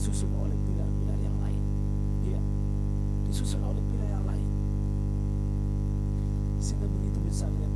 disusul oleh pilar-pilar yang lain. Iya, disusul oleh pilar yang lain. Sehingga begitu besarnya